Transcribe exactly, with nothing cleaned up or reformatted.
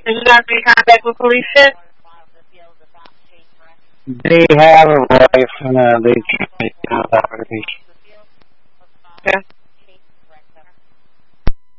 Did you guys make contact with police yet? They have a wife and uh, they can't make contact with me. Okay.